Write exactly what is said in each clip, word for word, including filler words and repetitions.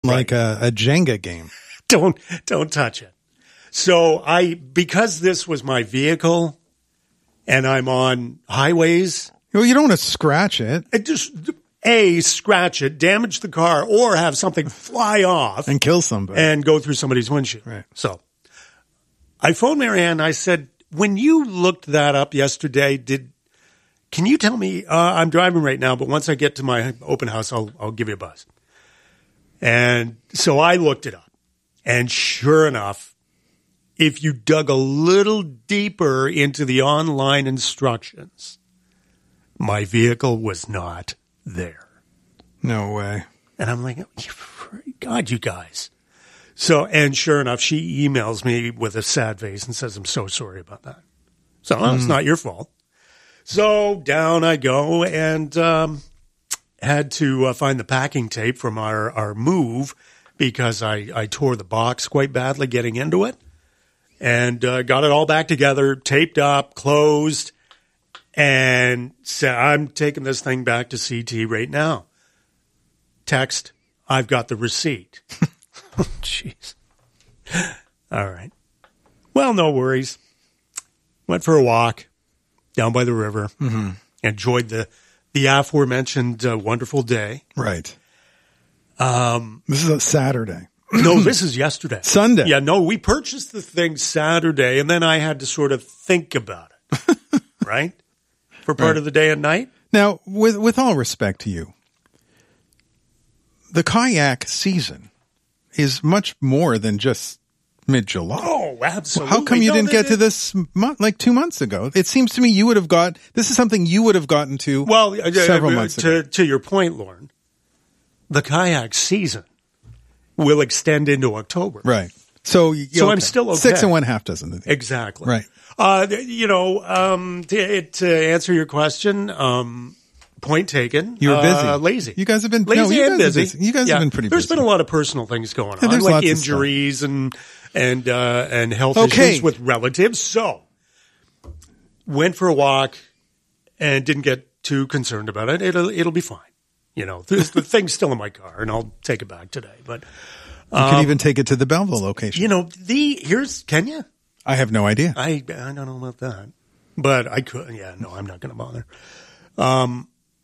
like right. a, a Jenga game. Don't don't touch it. So I because this was my vehicle, and I'm on highways. Well, you don't want to scratch it. It just a scratch it, damage the car, or have something fly off and kill somebody and go through somebody's windshield. Right. So I phoned Marianne. I said, when you looked that up yesterday, did can you tell me? Uh, I'm driving right now, but once I get to my open house, I'll I'll give you a buzz. And so I looked it up, and sure enough, if you dug a little deeper into the online instructions, my vehicle was not there. No way. And I'm like, God, you guys. So, and sure enough, she emails me with a sad face and says, I'm so sorry about that. So, oh, it's not your fault. So down I go and um, had to uh, find the packing tape from our, our move because I, I tore the box quite badly getting into it. And uh, got it all back together, taped up, closed, and said, I'm taking this thing back to C T right now. Text, I've got the receipt. Oh, jeez. All right. Well, no worries. Went for a walk down by the river. Mm-hmm. Enjoyed the, the aforementioned uh, wonderful day. Right. Um, this is a Saturday. No, this is yesterday. Sunday. Yeah, no, we purchased the thing Saturday, and then I had to sort of think about it, right? For part Right. of the day and night. Now, with with all respect to you, the kayak season is much more than just mid-July. Oh, absolutely. How come you No, didn't the- get to this month, like two months ago? It seems to me you would have got, this is something you would have gotten to Well, uh, several uh, months to, ago. to your point, Lauren, the kayak season will extend into October. Right. So, you- So okay. I'm still okay. Six and one half dozen. Exactly. Right. Uh, you know, um, to, to answer your question, um, point taken. You were busy. Uh, lazy. You guys have been lazy no, you and guys are busy. busy. You guys Yeah. have been pretty There's busy. been a lot of personal things going Yeah, on, there's like lots of stuff. injuries and and uh, and health Okay. issues with relatives. So went for a walk and didn't get too concerned about it. It'll it'll be fine. You know, the, the thing's still in my car, and I'll take it back today. But You um, could even take it to the Belleville location. you know, the here's Kenya. I have no idea. I I don't know about that, but I could. Yeah, no, I'm not going to bother. Um,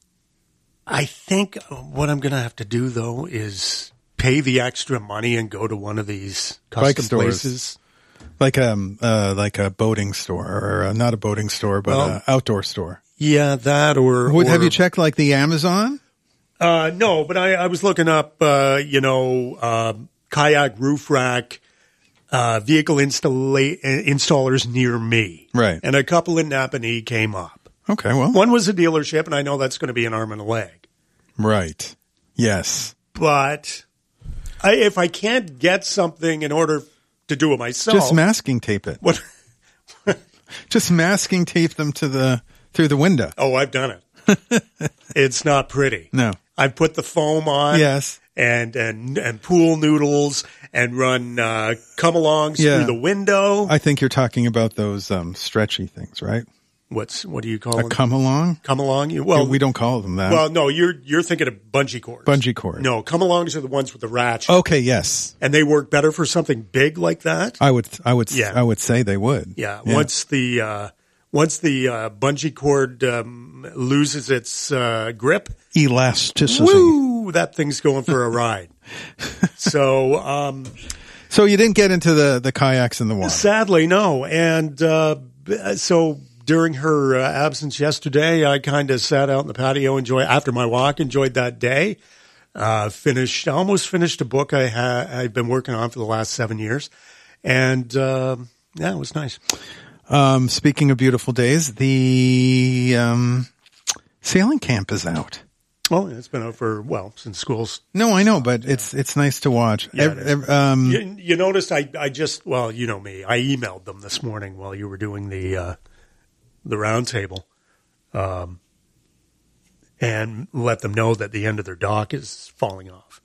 I think what I'm going to have to do though is pay the extra money and go to one of these Bike custom stores. places. Like um uh like a boating store or uh, not a boating store but Well, an outdoor store. Yeah, that or, Would or have you checked like the Amazon? Uh, no, but I, I was looking up, uh, you know, uh, kayak roof rack, uh, vehicle installa- installers near me. Right. And a couple in Napanee came up. Okay, well. One was a dealership, and I know that's going to be an arm and a leg. Right. Yes. But I, if I can't get something in order to do it myself. Just masking tape it. What? Just masking tape them to the through the window. Oh, I've done it. It's not pretty. No. I've put the foam on. Yes. And, and, and pool noodles and run, uh, come-alongs Yeah. through the window. I think you're talking about those um stretchy things, right? What's, what do you call A them? come along? Come along? You, well, we don't call them that. well, no, you're, you're thinking of bungee cords. Bungee cord. No, come-alongs are the ones with the ratchet. Okay, yes. And they work better for something big like that. I would I would Yeah. I would say they would. Yeah. Once the, uh, once the, uh, bungee cord, um, loses its, uh, grip. Elasticity. Woo! That thing's going for a ride. So, um, So you didn't get into the, the kayaks in the water. sadly, no. And, uh, so during her uh, absence yesterday, I kind of sat out in the patio, enjoy after my walk, enjoyed that day. Uh, finished, almost finished a book I had, I've been working on for the last seven years. And, um, yeah, it was nice. Um, speaking of beautiful days, the um, sailing camp is out. Well, it's been out for, well, since school's. No, I know, but it's it's nice to watch. Yeah, Ev- it is. ev- um, You, you noticed I, I just, well, you know me, I emailed them this morning while you were doing the, uh, the round table, um, and let them know that the end of their dock is falling off.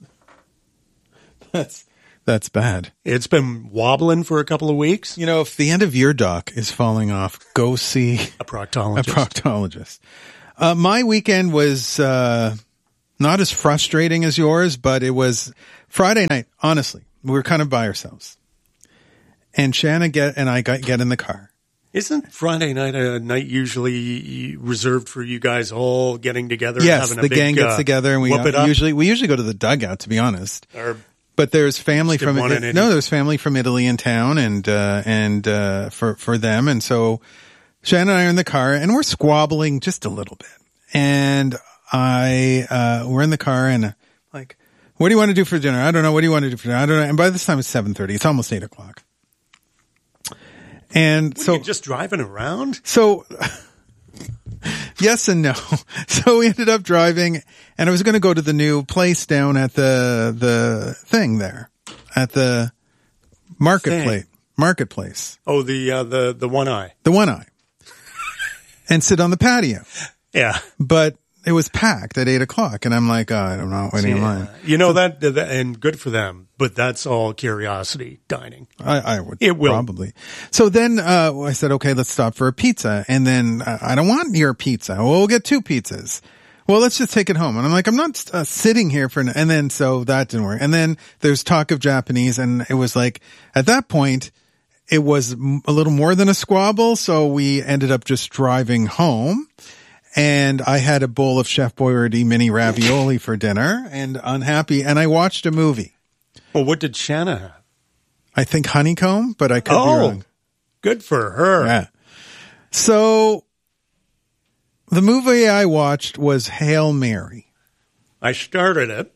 that's that's bad. It's been wobbling for a couple of weeks. You know, if the end of your dock is falling off, go see A proctologist. a proctologist. Uh, my weekend was uh, Not as frustrating as yours, but it was Friday night. Honestly, we were kind of by ourselves. And Shanna get and I got, get in the car. Isn't Friday night a night usually reserved for you guys all getting together? Yes, and having the a big, gang gets uh, together, and we whoop it up? usually we usually go to the dugout. To be honest, Or but there's family Just from did one in no, Italy. there's family from Italy in town, and uh, and uh, for for them, and so Shanna and I are in the car, and we're squabbling just a little bit, and I uh, we're in the car, and uh, like, what do you want to do for dinner? I don't know. What do you want to do for dinner? I don't know. And by this time it's seven thirty. It's almost eight o'clock. And What, so, are you just driving around? so yes and no. So we ended up driving, and I was going to go to the new place down at the, the thing there at the marketplace, marketplace, Oh, the uh, the the one eye. the one eye, and sit on the patio. Yeah. But it was packed at eight o'clock, and I'm like, oh, I don't know. What do you mind? You know that, that, and good for them, but that's all curiosity dining. I, I would It will. probably. So then uh, I said, okay, let's stop for a pizza. And then uh, I don't want your pizza. Well, we'll get two pizzas. Well, let's just take it home. And I'm like, I'm not uh, sitting here for, an-. and then so that didn't work. And then there's talk of Japanese, and it was like, at that point, it was m- a little more than a squabble. So we ended up just driving home. And I had a bowl of Chef Boyardee mini ravioli for dinner, and unhappy. And I watched a movie. Well, what did Shanna have? I think honeycomb, but I could Oh. be wrong. Good for her. Yeah. So the movie I watched was Hail Mary. I started it,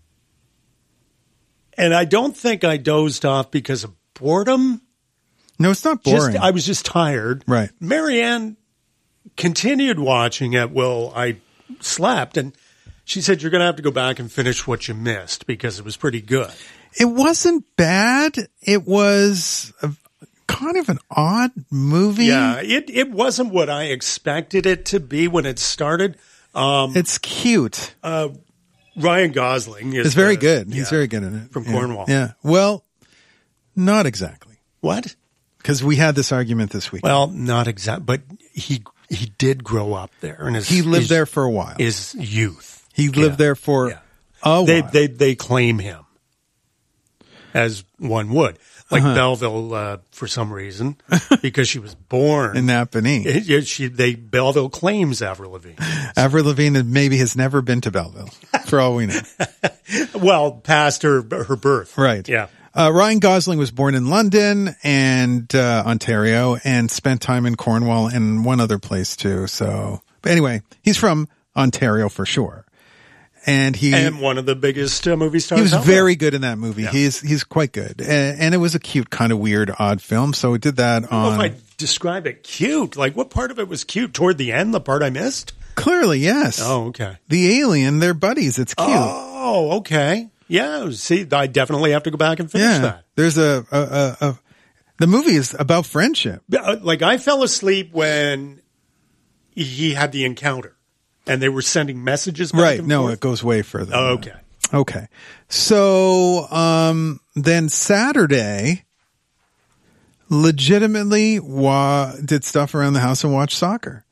and I don't think I dozed off because of boredom. No, it's not boring. Just, I was just tired. Right. Marianne continued watching it. Well, I slept, and she said, you're going to have to go back and finish what you missed because it was pretty good. It wasn't bad. It was a, kind of an odd movie. Yeah, it, it wasn't what I expected it to be when it started. Um, It's cute. uh, Ryan Gosling is It's very the- good. He's yeah. very good in it. From Yeah. Cornwall. Yeah. Well, not exactly. What? Because we had this argument this week. Well, not exact, but he he did grow up there, and his, he lived his, there for a while. His youth. He lived Yeah. there for Yeah. a They while. they they claim him as one would, like Uh-huh. Belleville, uh, for some reason, because she was born in Napanee. It- it- she they Belleville claims Avril Lavigne. Avril Lavigne maybe has never been to Belleville, for all we know. Well, past her her birth, Right. Yeah. Uh, Ryan Gosling was born in London and uh, Ontario, and spent time in Cornwall and one other place too. So, but anyway, he's from Ontario for sure. And he And one of the biggest uh, movie stars. he was out there. very good in that movie. Yeah. He's he's quite good, and, and it was a cute, kind of weird, odd film. So it did that I don't know on. if I describe it cute. Like, what part of it was cute? Toward the end, the part I missed? Clearly, yes. Oh, okay. The alien, they're buddies. It's cute. Oh, okay. Yeah, see, I definitely have to go back and finish yeah. that. There's a, a, a, a the movie is about friendship. Uh, Like, I fell asleep when he had the encounter, and they were sending messages back Right. and No, forth. it goes way further. Oh, than that. okay. Okay. So, um, then Saturday, legitimately wa- did stuff around the house and watched soccer.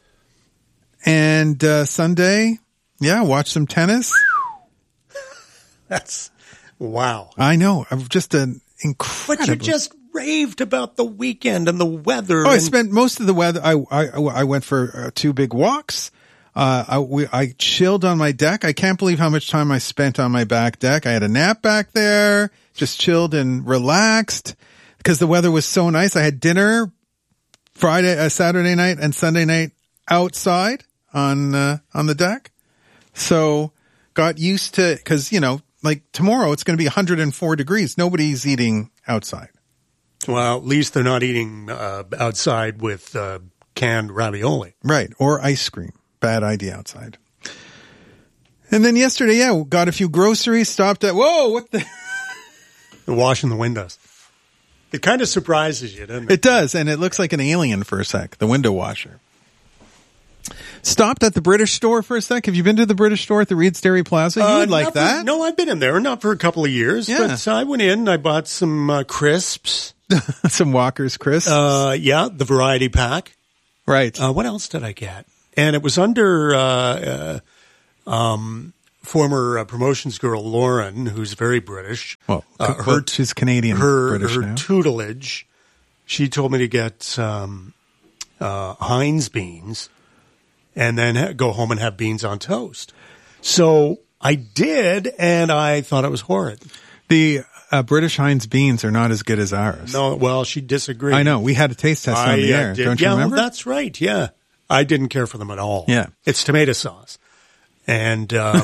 And, uh, Sunday, yeah, watched some tennis. That's, wow. I know. I'm just an But incredible. you just raved about the weekend and the weather. Oh, I and- spent most of the weather. I, I, I went for uh, two big walks. Uh, I, we, I chilled on my deck. I can't believe how much time I spent on my back deck. I had a nap back there, just chilled and relaxed because the weather was so nice. I had dinner Friday, uh, Saturday night and Sunday night outside on, uh, on the deck. So got used to, cause you know, like tomorrow it's going to be one hundred four degrees. Nobody's eating outside. Well, at least they're not eating uh, outside with uh, canned ravioli. Right. Or ice cream. Bad idea outside. And then yesterday, yeah, got a few groceries, stopped at, whoa, what the? And washing the windows. It kind of surprises you, doesn't it? It does. And it looks like an alien for a sec, the window washer. Stopped at the British store for a sec. Have you been to the British store at the Reed's Dairy Plaza? You Uh, would like not for- that? no, I've been in there, not for a couple of years, Yeah. but I went in, I bought some uh, crisps. Some Walker's crisps. Uh, yeah, the variety pack. right. Uh, what else did I get? And it was under uh, uh, um, former uh, promotions girl, Lauren, who's very British. Well, uh, her, well, she's Canadian her, British her now. tutelage, she told me to get um, uh, Heinz beans and then ha- go home and have beans on toast. So I did, and I thought it was horrid. The uh, British Heinz beans are not as good as ours. No, well, she disagreed. I know. We had a taste test I, on the uh, air. did, Don't yeah, you remember? Well, that's right, yeah. I didn't care for them at all. Yeah. It's tomato sauce. And um,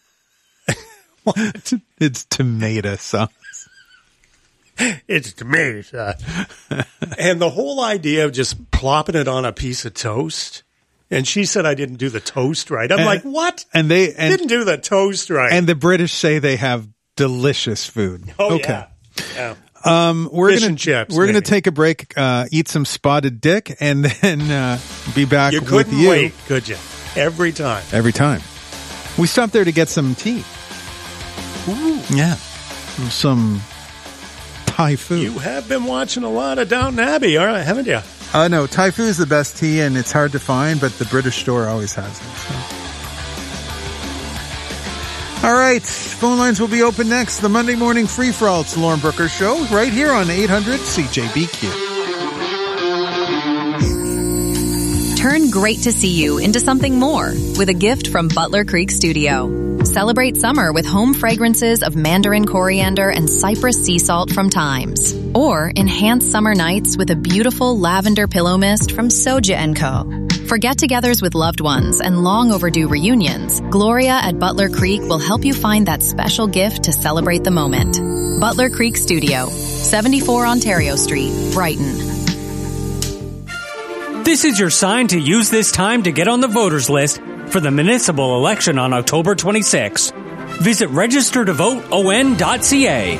what? It's tomato sauce. It's tomato sauce. And the whole idea of just plopping it on a piece of toast. And she said I didn't do the toast right. I'm and, like, what? And they and, didn't do the toast right. And the British say they have delicious food. Oh, okay. yeah. yeah. Um, we're Fish gonna and chips, we're maybe. gonna take a break, uh, eat some spotted dick, and then uh, be back You with couldn't you. wait, could you? Every time. Every time. We stopped there to get some tea. Ooh. Yeah, some Thai food. You have been watching a lot of Downton Abbey, all right, haven't you? Uh, no, Thai food is the best tea, and it's hard to find, but the British store always has it. So. All right, phone lines will be open next. The Monday Morning Free-For-All. It's the Lauren Brooker Show right here on eight hundred C J B Q. Turn great to see you into something more with a gift from Butler Creek Studio. Celebrate summer with home fragrances of mandarin coriander and cypress sea salt from Thymes. Or enhance summer nights with a beautiful lavender pillow mist from Soja and Co. For get-togethers with loved ones and long overdue reunions, Gloria at Butler Creek will help you find that special gift to celebrate the moment. Butler Creek Studio, seventy-four Ontario Street, Brighton. This is your sign to use this time to get on the voters list for the municipal election on October twenty-sixth. Visit register to vote O N dot C A.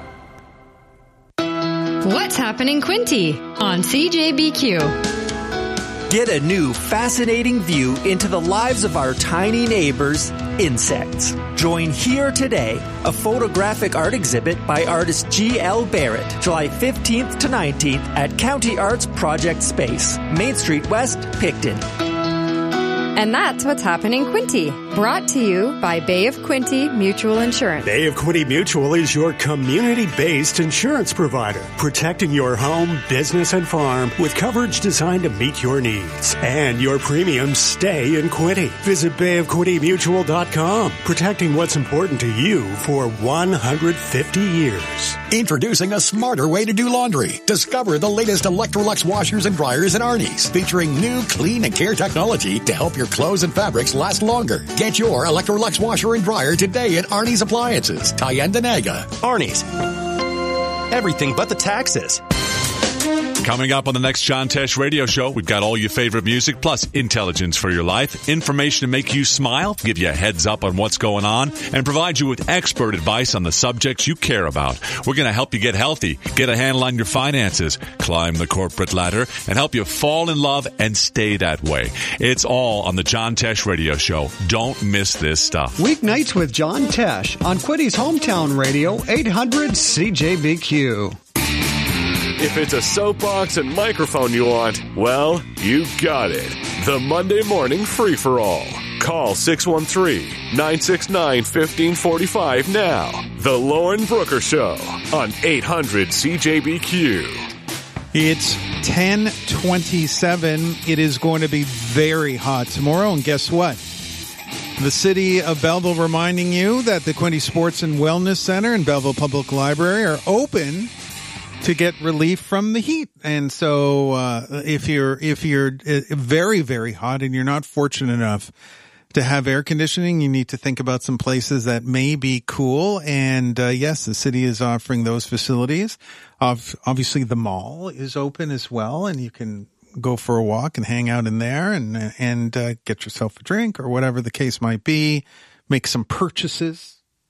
What's happening, Quinty, on C J B Q? Get a new, fascinating view into the lives of our tiny neighbors, insects. Join Here Today, a photographic art exhibit by artist G L Barrett, July fifteenth to nineteenth at County Arts Project Space, Main Street West, Picton. And that's what's happening, Quinty. Brought to you by Bay of Quinty Mutual Insurance. Bay of Quinty Mutual is your community-based insurance provider, protecting your home, business, and farm with coverage designed to meet your needs. And your premiums stay in Quinty. Visit bay of quinty mutual dot com, protecting what's important to you for one hundred fifty years. Introducing a smarter way to do laundry. Discover the latest Electrolux washers and dryers in Arnie's, featuring new clean and care technology to help your clothes and fabrics last longer. Get your Electrolux washer and dryer today at Arnie's Appliances, Tyendinaga. Arnie's. Everything but the taxes. Coming up on the next John Tesh radio show, we've got all your favorite music, plus intelligence for your life, information to make you smile, give you a heads up on what's going on, and provide you with expert advice on the subjects you care about. We're going to help you get healthy, get a handle on your finances, climb the corporate ladder, and help you fall in love and stay that way. It's all on the John Tesh radio show. Don't miss this stuff. Weeknights with John Tesh on Quinty's Hometown Radio, eight hundred C J B Q. If it's a soapbox and microphone you want, well, you got it. The Monday Morning Free-For-All. Call six one three, nine six nine, one five four five now. The Lauren Brooker Show on eight hundred C J B Q. It's ten twenty-seven. It is going to be very hot tomorrow, and guess what? The city of Belleville reminding you that the Quinty Sports and Wellness Center and Belleville Public Library are open to get relief from the heat. And so uh, if you're if you're very, very hot and you're not fortunate enough to have air conditioning, you need to think about some places that may be cool. And uh, yes, the city is offering those facilities. Obviously, the mall is open as well, and you can go for a walk and hang out in there and and uh, get yourself a drink or whatever the case might be. Make some purchases.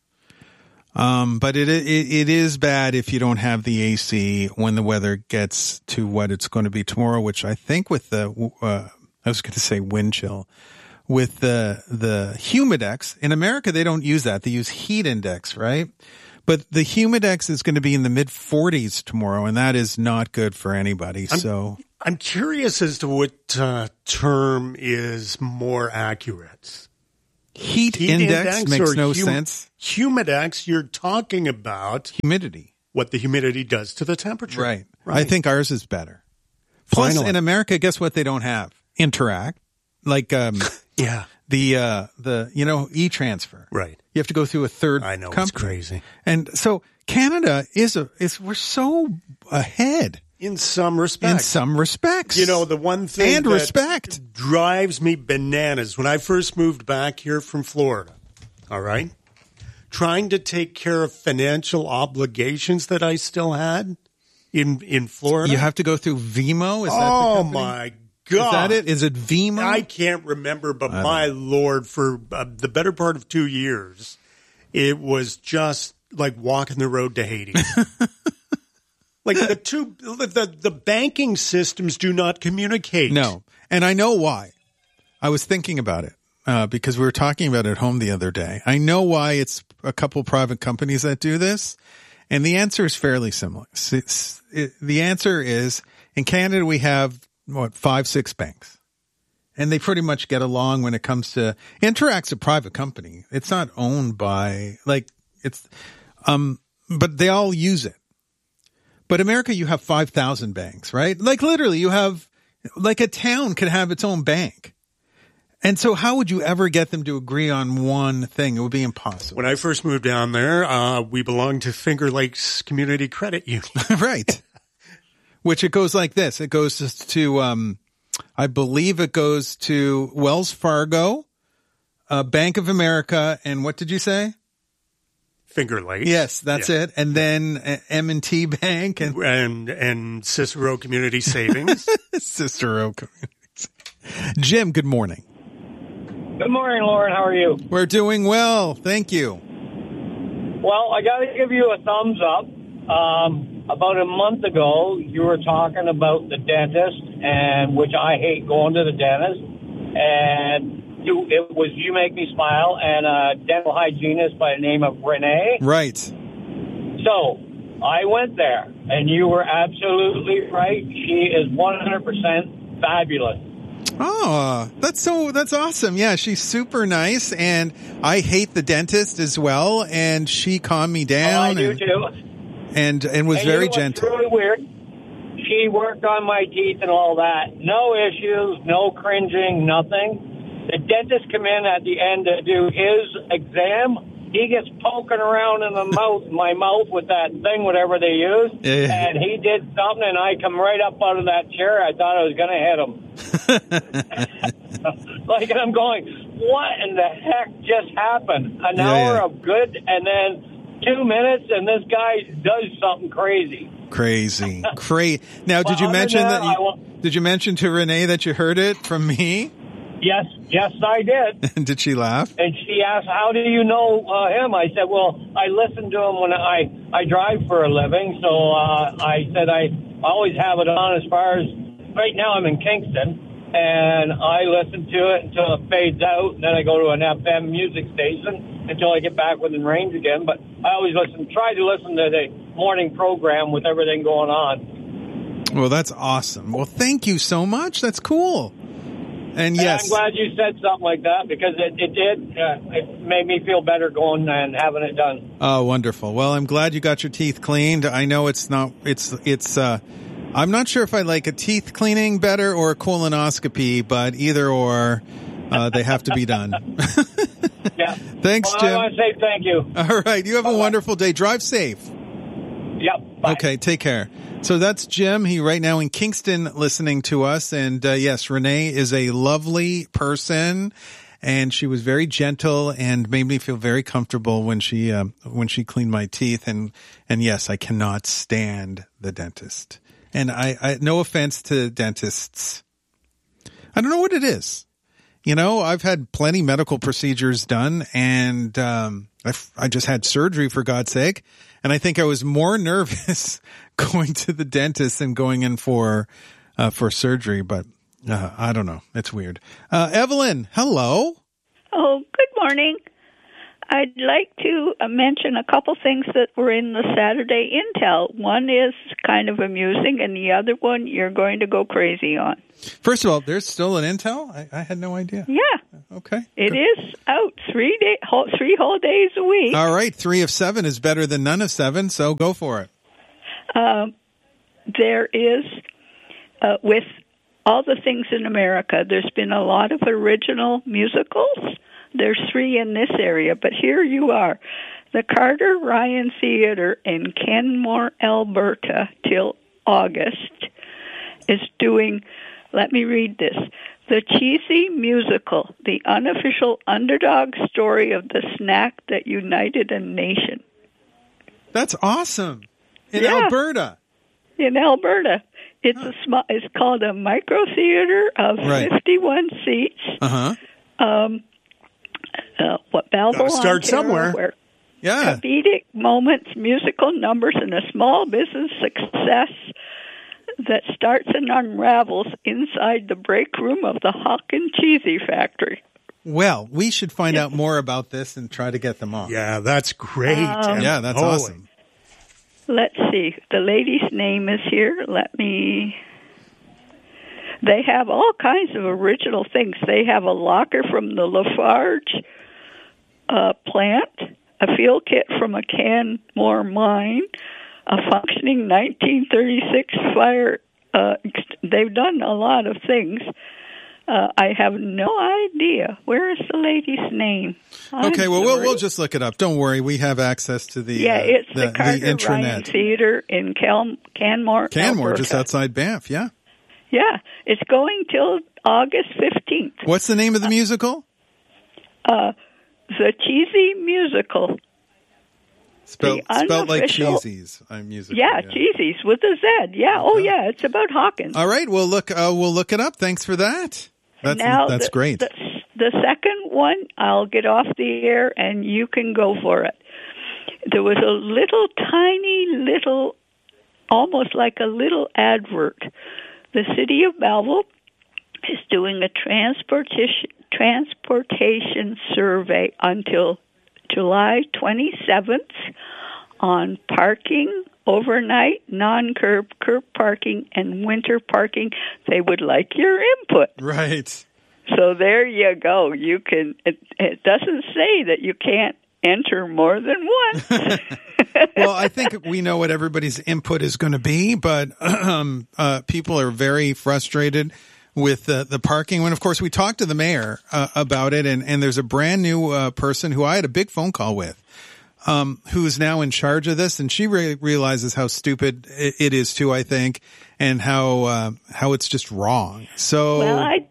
Um, but it, it, it is bad if you don't have the A C when the weather gets to what it's going to be tomorrow, which I think with the, uh, I was going to say wind chill, with the, the humidex in America, they don't use that. They use heat index, right? But the humidex is going to be in the mid forties tomorrow, and that is not good for anybody. I'm, so I'm curious as to what, uh, term is more accurate. Heat, Heat index, index makes no hum- sense. Humidex, you're talking about humidity. What the humidity does to the temperature. Right. right. I think ours is better. Plus, Finally. in America, guess what they don't have? Interact. Like, um, yeah. The, uh, the, you know, e-transfer. Right. You have to go through a third I know, company. It's crazy. And so Canada is a, is, we're so ahead. In some respects. In some respects. You know, the one thing and that respect. drives me bananas when I first moved back here from Florida, all right, trying to take care of financial obligations that I still had in in Florida. You have to go through Vimo? Is that oh, the company? my God. Is that it? Is it Vimo? I can't remember, but my Lord, for uh, the better part of two years, it was just like walking the road to Hades. Like the two, the, the banking systems do not communicate. No. And I know why. I was thinking about it uh, because we were talking about it at home the other day. I know why it's a couple private companies that do this. And the answer is fairly similar. It's, it, the answer is in Canada, we have what, five, six banks. And they pretty much get along when it comes to Interact's a private company. It's not owned by like it's, um, but they all use it. But America, you have five thousand banks, right? Like literally you have, like a town could have its own bank. And so how would you ever get them to agree on one thing? It would be impossible. When I first moved down there, uh, we belonged to Finger Lakes Community Credit Union. Right. Which it goes like this. It goes to, um, I believe it goes to Wells Fargo, uh, Bank of America, and what did you say? Finger Lakes. Yes, that's yeah. it. And then uh, M and T Bank. And and, and Cicero Community Savings. Cicero Community. Jim, good morning. Good morning, Lauren. How are you? We're doing well. Thank you. Well, I got to give you a thumbs up. Um, about a month ago, you were talking about the dentist, and which I hate going to the dentist. And you, it was You Make Me Smile and a dental hygienist by the name of Renee. Right. So I went there, and you were absolutely right. She is one hundred percent fabulous. Oh, that's so, that's awesome. Yeah, she's super nice, and I hate the dentist as well, and she calmed me down. Oh, I do and, too. And, and was and very you know gentle. Really weird. She worked on my teeth and all that. No issues, no cringing, nothing. The dentist come in at the end to do his exam. He gets poking around in the mouth, my mouth with that thing, whatever they use. Yeah. And he did something, and I come right up out of that chair. I thought I was going to hit him. Like, and I'm going, what in the heck just happened? An yeah, hour yeah. of good, and then two minutes, and this guy does something crazy. Crazy. Crazy. Now, did Well, you mention other than that, that, you, I wa- did you mention to Renee that you heard it from me? Yes, yes, I did. Did she laugh? And she asked, how do you know uh, him? I said, well, I listen to him when I, I drive for a living. So uh, I said I always have it on as far as, right now I'm in Kingston, and I listen to it until it fades out, and then I go to an F M music station until I get back within range again. But I always listen, try to listen to the morning program with everything going on. Well, that's awesome. Well, thank you so much. That's cool. And yes, I'm glad you said something like that because it, it did. Uh, it made me feel better going and having it done. Oh, wonderful. Well, I'm glad you got your teeth cleaned. I know it's not, it's, it's, uh, I'm not sure if I like a teeth cleaning better or a colonoscopy, but either or, uh, they have to be done. Yeah. Thanks, well, Jim. I want to say thank you. All right. You have Bye-bye. a wonderful day. Drive safe. Yep. Bye. Okay. Take care. So that's Jim. He right now in Kingston listening to us. And uh, yes, Renee is a lovely person, and she was very gentle and made me feel very comfortable when she uh, when she cleaned my teeth. And and yes, I cannot stand the dentist. And I, I no offense to dentists, I don't know what it is. You know, I've had plenty medical procedures done, and um, I I just had surgery, for God's sake. And I think I was more nervous going to the dentist than going in for uh, for surgery. But uh, I don't know. It's weird. Uh, Evelyn, hello. Oh, good morning. I'd like to uh, mention a couple things that were in the Saturday Intel. One is kind of amusing, and the other one you're going to go crazy on. First of all, there's still an Intel? I, I had no idea. Yeah. Okay. It is out three day, whole, three whole days a week. All right. Three of seven is better than none of seven, so go for it. Um, there is, uh, with all the things in America, there's been a lot of original musicals. There's three in this area, but here you are. The Carter Ryan Theater in Canmore, Alberta, till August is doing, let me read this, The Cheesy Musical, the unofficial underdog story of the snack that united a nation. That's awesome. In Yeah. Alberta. In Alberta. It's a small, it's called a micro theater of Right. fifty-one seats. Uh-huh. Um, uh, what Belleville, Gotta start Ontario, somewhere. Where Yeah. comedic moments, musical numbers, and a small business success that starts and unravels inside the break room of the Hawk and Cheesy factory. Well, we should find out more about this and try to get them on. Yeah, that's great. Um, yeah, that's Holy. awesome. Let's see. The lady's name is here. Let me... They have all kinds of original things. They have a locker from the Lafarge uh, plant, a field kit from a Canmore mine, a functioning nineteen thirty-six fire. Uh, they've done a lot of things. Uh, I have no idea. Where is the lady's name? I'm Okay, well, we'll sorry. we'll just look it up. Don't worry. We have access to the Yeah, uh, it's the, the Carter the Ryan intranet. Theater in Cal- Canmore, Canmore, Alberta. just outside Banff, yeah. Yeah, it's going till August fifteenth. What's the name of the musical? Uh, the Cheesy Musical. Spelled, The spelled like unofficial- cheesies. I'm musical. Yeah, Cheesies with a Z. Yeah, oh yeah, it's about Hawkins. All right, well, look, uh, we'll look it up. Thanks for that. That's, now, that's the, great. The, the second one, I'll get off the air and you can go for it. There was a little tiny little, almost like a little advert. The city of Belleville is doing a transportation transportation survey until July twenty-seventh on parking, overnight, non-curb, curb parking, and winter parking. They would like your input. Right. So there you go. You can. It, it doesn't say that you can't enter more than one. Well, I think we know what everybody's input is going to be, but um, uh, people are very frustrated with uh, the parking. When, of course, we talked to the mayor uh, about it, and, and there's a brand new uh, person who I had a big phone call with, um, who is now in charge of this, and she re- realizes how stupid it, it is too, I think, and how uh, how it's just wrong. So, Well, I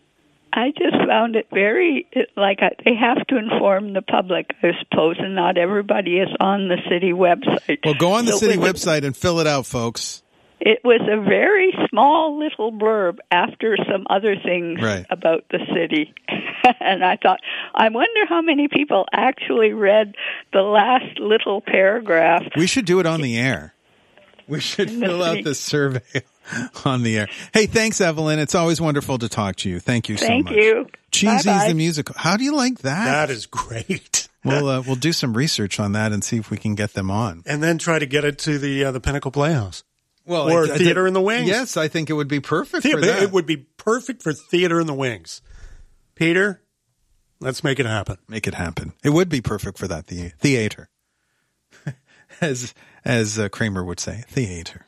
I just found it very, it, like, I, they have to inform the public, I suppose, and not everybody is on the city website. well, go on the So city with- website and fill it out, folks. It was a very small little blurb after some other things Right. about the city. And I thought, I wonder how many people actually read the last little paragraph. We should do it on the air. We should fill out the survey on the air. Hey, thanks, Evelyn. It's always wonderful to talk to you. Thank you so Thank much. you. Cheesy's Bye-bye. the musical. How do you like that? That is great. We'll uh, we'll do some research on that and see if we can get them on. And then try to get it to the uh, the Pinnacle Playhouse. Well, or I- I Theater think- in the Wings. Yes, I think it would be perfect Thea- for that. It would be perfect for Theater in the Wings. Peter, let's make it happen. Make it happen. It would be perfect for that the- theater, as as uh, Kramer would say, theater.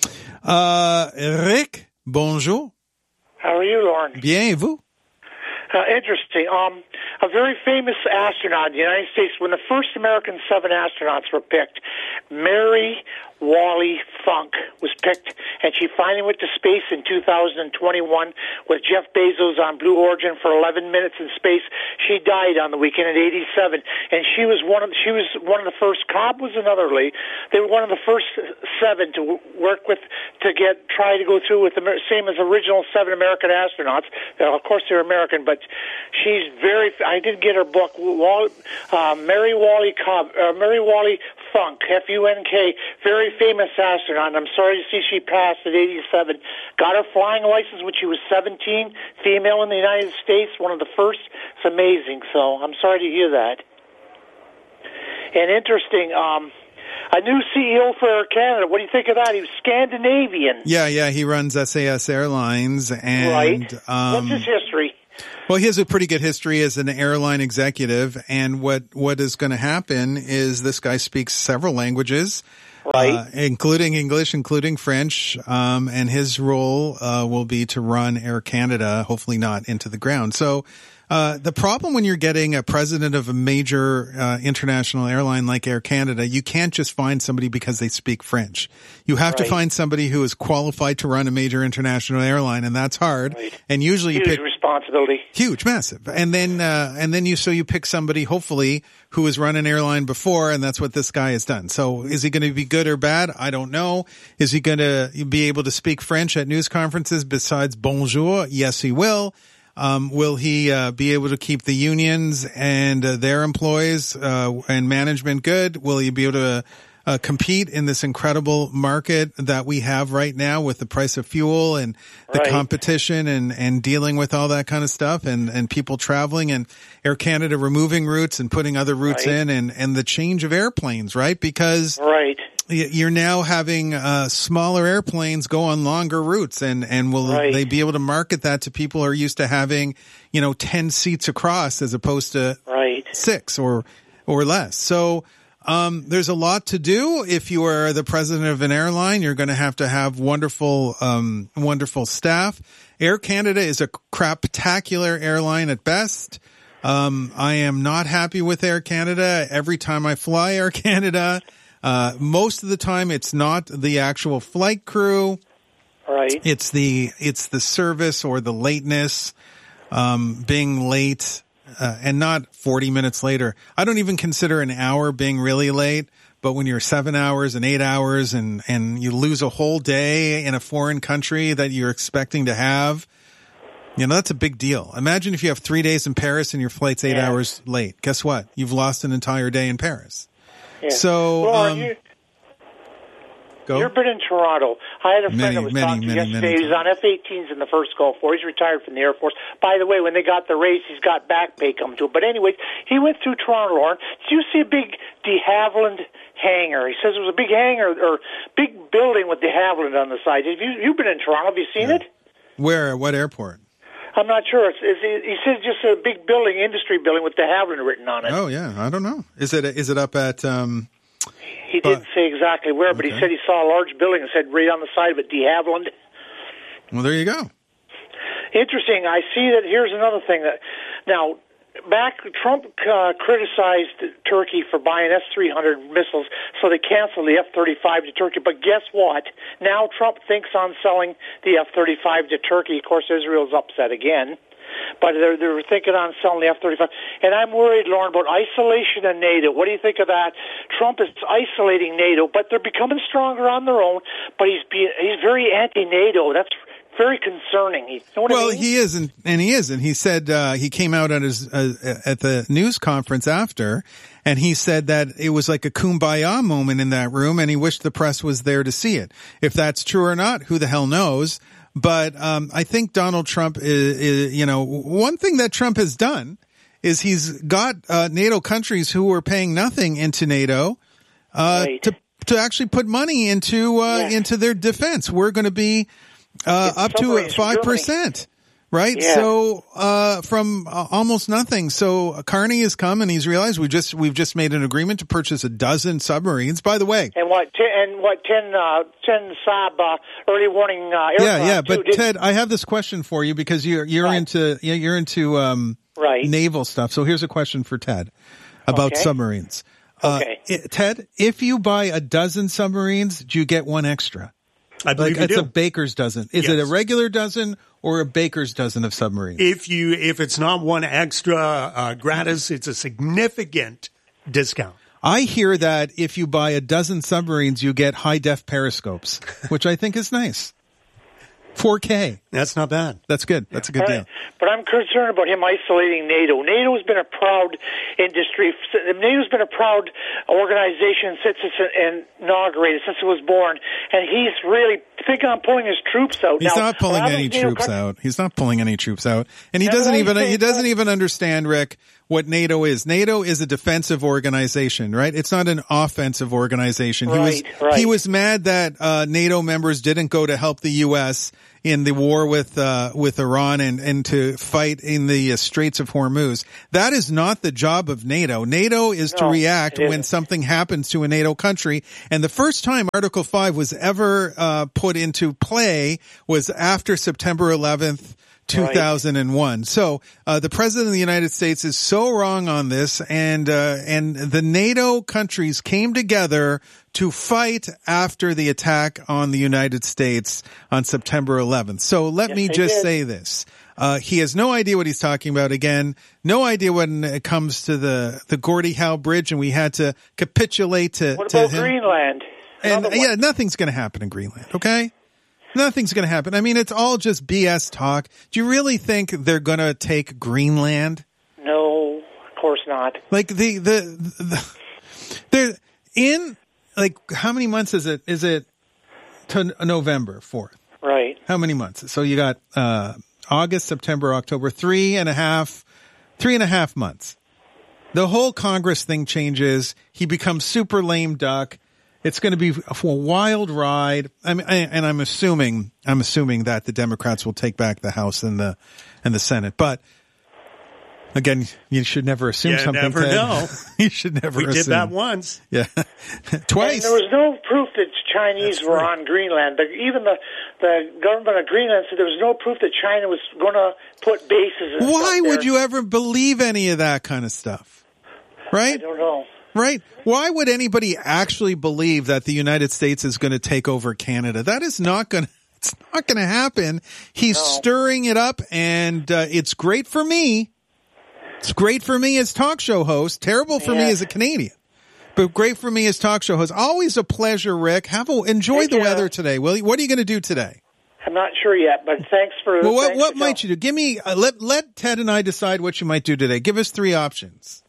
Uh, Rick, bonjour. How are you, Lauren? Bien, et vous? Uh, interesting. Um, a very famous astronaut in the United States, when the first American seven astronauts were picked, Mary Wally Funk was picked, and she finally went to space in two thousand twenty-one with Jeff Bezos on Blue Origin for eleven minutes in space. She died on the weekend at eighty-seven, and she was one of she was one of the first. Cobb was another lady. They were one of the first seven to work with to get try to go through with the same as original seven American astronauts. Now, of course, they're American, but she's very. I did get her book, Wall, uh, Mary Wally Cobb, uh, Mary Wally Funk, F U N K, very famous astronaut. And I'm sorry to see she passed at eighty-seven. Got her flying license when she was seventeen, female in the United States, one of the first. It's amazing. So I'm sorry to hear that. And interesting, um, a new C E O for Air Canada. What do you think of that? He was Scandinavian. Yeah, yeah, he runs S A S Airlines. And, right. Um, What's his history? Well, he has a pretty good history as an airline executive, and what, what is going to happen is this guy speaks several languages, right, uh, including English, including French, um, and his role uh, will be to run Air Canada, hopefully not into the ground. So uh, the problem when you're getting a president of a major uh, international airline like Air Canada, you can't just find somebody because they speak French. You have right. to find somebody who is qualified to run a major international airline, and that's hard. Right. And usually Huge you pick responsibility. Huge, massive. And then, uh, and then you, so you pick somebody, hopefully, who has run an airline before, and that's what this guy has done. So is he going to be good or bad? I don't know. Is he going to be able to speak French at news conferences besides bonjour? Yes, he will. Um, will he, uh, be able to keep the unions and uh, their employees, uh, and management good? Will he be able to, Uh, compete in this incredible market that we have right now with the price of fuel and the right. competition and, and dealing with all that kind of stuff and, and people traveling and Air Canada removing routes and putting other routes right. in and, and the change of airplanes, right? Because right. you're now having uh, smaller airplanes go on longer routes and, and will right. they be able to market that to people who are used to having, you know, ten seats across as opposed to right. six or, or less. So, Um, there's a lot to do. If you are the president of an airline, you're going to have to have wonderful, um, wonderful staff. Air Canada is a craptacular airline at best. Um, I am not happy with Air Canada. Every time I fly Air Canada, uh, most of the time it's not the actual flight crew. Right. It's the, it's the service or the lateness, um, being late. Uh, and not forty minutes later. I don't even consider an hour being really late, but when you're seven hours and eight hours and, and you lose a whole day in a foreign country that you're expecting to have, you know, that's a big deal. Imagine if you have three days in Paris and your flight's eight yeah. hours late. Guess what? You've lost an entire day in Paris. Yeah. So, well, um, you, go. You've been in Toronto. I had a friend Many, that was many, talking to many, yesterday. many He was on F eighteens in the first Gulf War. He's retired from the Air Force. By the way, when they got the raise, he's got back pay coming to him. But anyways, he went through Toronto, Lauren. Did you see a big de Havilland hangar? He says it was a big hangar or big building with de Havilland on the side. Have you, you've been in Toronto. Have you seen yeah. it? Where? What airport? I'm not sure. It's, it's, he says just a big building, industry building with de Havilland written on it. Oh, yeah. I don't know. Is it, is it up at, um, He didn't say exactly where, but okay. he said he saw a large building and said right on the side of it, de Havilland. Well, there you go. Interesting. I see that. Here's another thing that now back Trump uh, criticized Turkey for buying S three hundred missiles, so they canceled the F thirty-five to Turkey. But guess what? Now Trump thinks on selling the F thirty-five to Turkey. Of course, Israel's upset again. But they're, they're thinking on selling the F thirty-five. And I'm worried, Lauren, about isolation in NATO. What do you think of that? Trump is isolating NATO, but they're becoming stronger on their own. But he's being, he's very anti-NATO. That's very concerning. You know what well, I mean? he isn't, and he isn't. He said uh, he came out at his uh, at the news conference after, and he said that it was like a kumbaya moment in that room, and he wished the press was there to see it. If that's true or not, who the hell knows? But um, I think Donald Trump is, is, you know, one thing that Trump has done is he's got uh, NATO countries who were paying nothing into NATO uh, right. to to actually put money into uh, yeah. into their defense. We're going to be uh, up to five percent. Right. Yeah. So, uh, from uh, almost nothing. So Carney has come and he's realized we just, we've just made an agreement to purchase a dozen submarines. By the way. And what, ten, and what, ten, uh, ten Saab, uh, early warning, uh, aircraft. Yeah. Yeah. Too, But did, Ted, I have this question for you because you're, you're right. into, you're into, um, right. naval stuff. So here's a question for Ted about okay. submarines. Okay. Uh, Ted, if you buy a dozen submarines, do you get one extra? I believe like, you it's do. a baker's dozen. Is Yes. it a regular dozen or a baker's dozen of submarines? If you, if it's not one extra uh, gratis, it's a significant discount. I hear that if you buy a dozen submarines, you get high def periscopes, which I think is nice. four K. That's not bad. That's good. That's a good right. deal. But I'm concerned about him isolating NATO. NATO has been a proud industry. NATO's been a proud organization since it's inaugurated, since it was born. And he's really thinking on pulling his troops out. He's now, not pulling any troops out. He's not pulling any troops out. And he That's doesn't what even, I'm he saying, doesn't Ted. even understand, Rick, what NATO is. NATO is a defensive organization, right? It's not an offensive organization. Right, he was right. he was mad that uh, NATO members didn't go to help the U S in the war with uh, with Iran and and to fight in the uh, Straits of Hormuz. That is not the job of NATO. NATO is No, to react it isn't. when something happens to a NATO country. And the first time Article five was ever uh, put into play was after September eleventh. two thousand one. So, uh, the president of the United States is so wrong on this, and, uh, and the NATO countries came together to fight after the attack on the United States on September eleventh. So let Yes, me they just did. say this. Uh, he has no idea what he's talking about. Again, no idea when it comes to the, the Gordie Howe Bridge, and we had to capitulate to, What to about him. Greenland? And Another yeah, one. nothing's going to happen in Greenland, okay? Nothing's going to happen. I mean, it's all just B S talk. Do you really think they're going to take Greenland? No, of course not. Like the, the, the, they're in, like, how many months is it? Is it to November fourth? Right. How many months? So you got, uh, August, September, October, three and a half, three and a half months. The whole Congress thing changes. He becomes super lame duck. It's going to be a wild ride. I mean, and I'm assuming, I'm assuming that the Democrats will take back the House and the, and the Senate. But again, you should never assume You something. never Ted. know. You should never We assume. did that once. Yeah. Twice. And there was no proof that Chinese were on Greenland. The, even the the government of Greenland said there was no proof that China was going to put bases. And Why stuff would there. you ever believe any of that kind of stuff? Right? I don't know. Right? Why would anybody actually believe that the United States is going to take over Canada? That is not going to, it's not going to happen. He's No. stirring it up, and uh, it's great for me. It's great for me as talk show host. Terrible for me Yeah. as a Canadian. But great for me as talk show host. Always a pleasure, Rick. Have a, enjoy Thank the you. weather today, will you? What are you going to do today? I'm not sure yet, but thanks for. Well, what, thanks what for might you do? Give me, uh, let, let Ted and I decide what you might do today. Give us three options.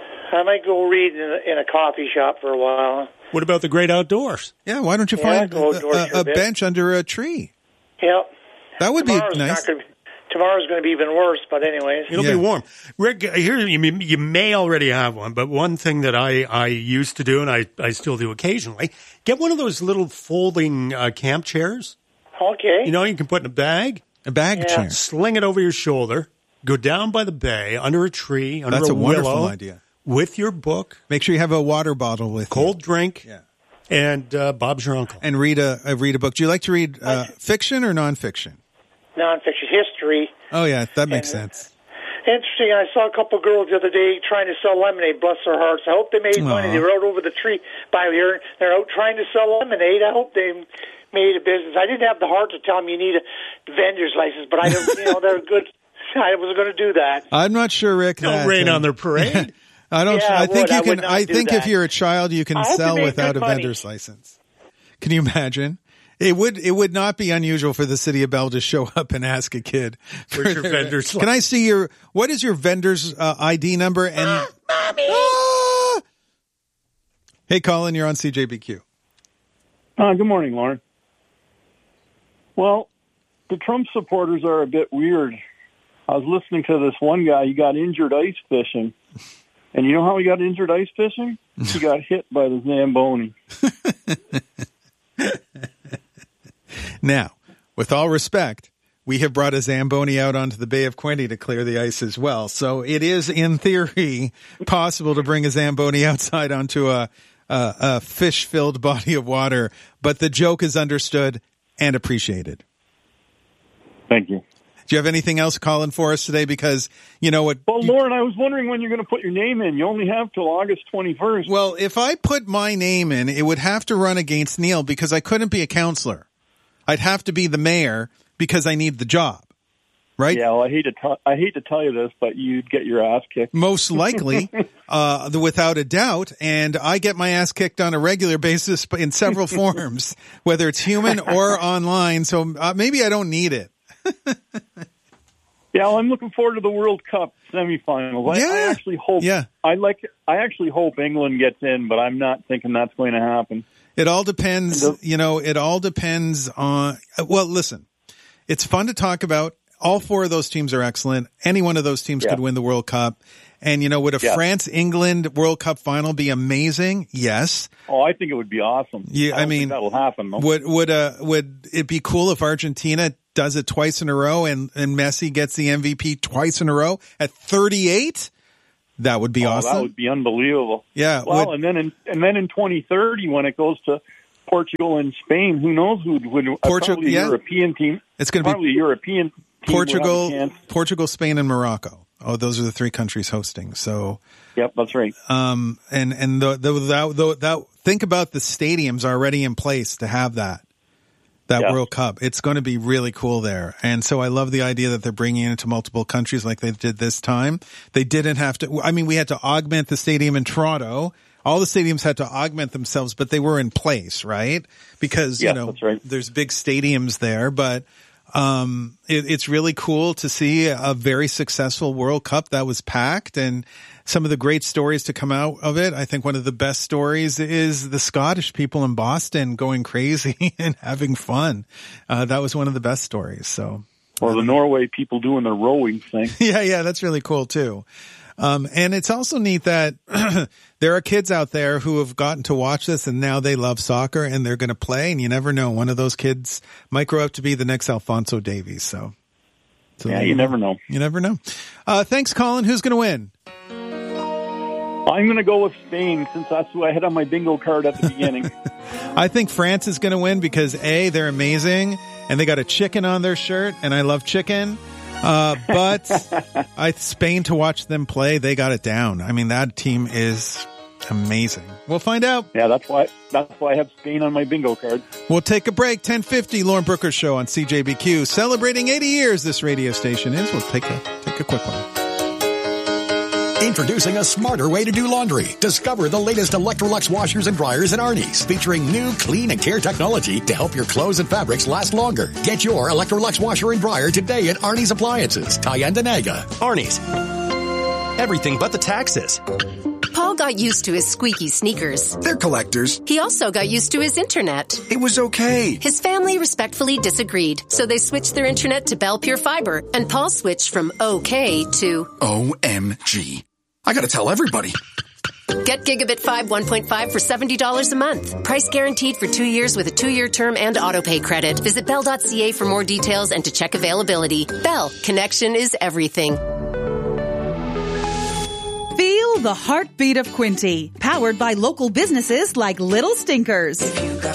I might go read in a, in a coffee shop for a while. What about the great outdoors? Yeah, why don't you Yeah, find go a, outdoors a, for a a bit. bench under a tree? Yep. That would Tomorrow's be nice. Not gonna be, tomorrow's going to be even worse, but anyways. It'll Yeah. be warm. Rick, here you, may- you may already have one, but one thing that I, I used to do, and I, I still do occasionally, get one of those little folding uh, camp chairs. Okay. You know, you can put in a bag, A bag Yeah. chair. sling it over your shoulder, go down by the bay, under a tree, under That's a, a wonderful willow, idea. with your book, Make sure you have a water bottle with cold drink, you. Yeah. and uh, Bob's your uncle. And read a, uh, read a book. Do you like to read uh, fiction or nonfiction? Nonfiction history. Oh, yeah, that makes And- sense. Interesting. I saw a couple girls the other day trying to sell lemonade. Bless their hearts. I hope they made money. Aw. They rode over the tree by here. They're out trying to sell lemonade. I hope they made a business. I didn't have the heart to tell them you need a vendor's license, but I don't. You know, they're good. I was going to do that. I'm not sure, Rick. Don't that, rain uh, on their parade. I don't. Yeah, I I think would. I you would can. not I do think if that. you're a child, you can I hope sell they make without good a money. vendor's license. Can you imagine? It would. It would not be unusual for the city of Bell to show up and ask a kid. for Where's your their- vendor's Can I see your? What is your vendor's uh, I D number? And mommy. Ah! Hey, Colin, you're on C J B Q. Uh, good morning, Lauren. Well, the Trump supporters are a bit weird. I was listening to this one guy. He got injured ice fishing. And you know how he got injured ice fishing? He got hit by the Zamboni. Now, with all respect, we have brought a Zamboni out onto the Bay of Quinte to clear the ice as well. So it is, in theory, possible to bring a Zamboni outside onto a, a, a fish-filled body of water. But the joke is understood and appreciated. Thank you. Do you have anything else, Colin, for us today? Because, you know what? Well, Lauren, I was wondering when you're going to put your name in. You only have till August twenty-first. Well, if I put my name in, it would have to run against Neil because I couldn't be a counselor. I'd have to be the mayor because I need the job, right? Yeah, well, I hate to t- I hate to tell you this, but you'd get your ass kicked. Most likely, uh, without a doubt. And I get my ass kicked on a regular basis in several forms, whether it's human or online. So uh, maybe I don't need it. Yeah, well, I'm looking forward to the World Cup semifinals. I, Yeah. I actually hope. Yeah. I like. I actually hope England gets in, but I'm not thinking that's going to happen. It all depends, you know, it all depends on, well, listen, it's fun to talk about all four of those teams are excellent. Any one of those teams Yeah. could win the World Cup. And, you know, would a Yeah. France-England World Cup final be amazing? Yes. Oh, I think it would be awesome. Yeah, I, I don't mean, think that'll happen. Though. Would would uh would it be cool if Argentina does it twice in a row and, and Messi gets the M V P twice in a row at thirty-eight? That would be oh, awesome. That would be unbelievable. Yeah. Well, would- and then in, and then in twenty thirty, when it goes to Portugal and Spain, who knows who would win? Portugal- Probably a yeah. European team. It's gonna be probably a European team would have a Portugal, chance. Portugal, Spain, and Morocco. Oh, those are the three countries hosting. So, Yep, that's right. um, and and the, the, that, the, that think about the stadiums already in place to have that that Yeah. World Cup. It's going to be really cool there. And so I love the idea that they're bringing it into multiple countries like they did this time. They didn't have to. I mean, we had to augment the stadium in Toronto. All the stadiums had to augment themselves, but they were in place, right? Because Yeah, you know that's right. there's big stadiums there, but. Um, it, it's really cool to see a very successful World Cup that was packed and some of the great stories to come out of it. I think one of the best stories is the Scottish people in Boston going crazy and having fun. Uh, that was one of the best stories. So, Or the Norway people doing their rowing thing. yeah, yeah, that's really cool too. Um, and it's also neat that there are kids out there who have gotten to watch this and now they love soccer and they're going to play. And you never know. One of those kids might grow up to be the next Alphonso Davies. So, so Yeah, you never know. You never know. Uh, thanks, Colin. Who's going to win? I'm going to go with Spain since that's who I had on my bingo card at the beginning. I think France is going to win because A, they're amazing and they got a chicken on their shirt and I love chicken. Uh, but I, Spain to watch them play, they got it down. I mean, that team is amazing. We'll find out. Yeah, that's why that's why I have Spain on my bingo card. We'll take a break. ten fifty, Lauren Brooker Show on C J B Q. Celebrating eighty years this radio station is. We'll take a, take a quick one. Introducing a smarter way to do laundry. Discover the latest Electrolux washers and dryers in Arnie's, featuring new clean and care technology to help your clothes and fabrics last longer. Get your Electrolux washer and dryer today at Arnie's Appliances, Tyendinaga. Arnie's. Everything but the taxes. Paul got used to his squeaky sneakers. They're collectors. He also got used to his internet. It was okay. His family respectfully disagreed, so they switched their internet to Bell Pure Fiber, and Paul switched from okay to O M G. I gotta tell everybody. Get Gigabit five one point five for seventy dollars a month. Price guaranteed for two years with a two-year term and autopay credit. Visit bell dot c a for more details and to check availability. Bell, connection is everything. Feel the heartbeat of Quinty, powered by local businesses like Little Stinkers. If you got